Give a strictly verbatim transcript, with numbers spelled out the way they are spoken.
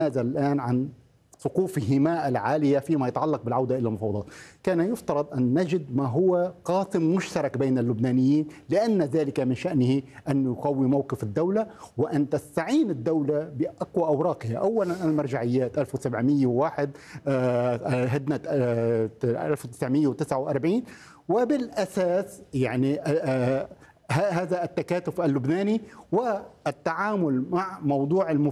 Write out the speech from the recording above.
هذا الآن عن سقوفهما العالية فيما يتعلق بالعودة إلى المفاوضات. كان يفترض أن نجد ما هو قاسم مشترك بين اللبنانيين، لأن ذلك من شأنه أن يقوي موقف الدولة وأن تستعين الدولة بأقوى أوراقها. أولا المرجعيات ألف وسبعمئة وواحد، هدنة ألف وتسعمئة وتسعة وأربعين، وبالأساس يعني هذا التكاتف اللبناني والتعامل مع موضوع المفاوضات